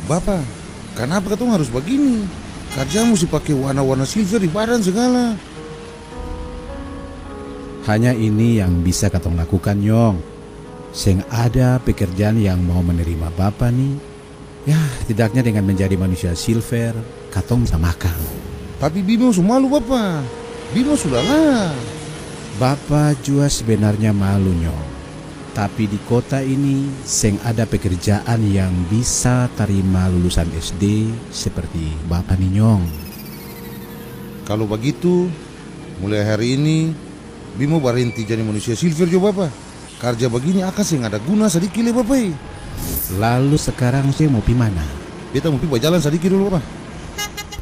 Bapak, kenapa katong harus begini? Kerja mesti pakai warna-warna silver di badan segala. Hanya ini yang bisa katong lakukan, Nyong. Seng ada pekerjaan yang mau menerima Bapak nih. Ya, tidaknya dengan menjadi manusia silver, katong bisa makan. Tapi Bimo su malu Bapak. Bimo sudahlah. Bapak juga sebenarnya malu, Nyong. Tapi di kota ini seng ada pekerjaan yang bisa terima lulusan SD seperti Bapak nih, Nyong. Kalau begitu, mulai hari ini Bimo berhenti jadi manusia silver jo Bapak. Kerja begini akan seng ada guna sedikit le Bapak. Lalu sekarang saya mau pi mana? Beta mau pi berjalan sedikit dulu Bapak.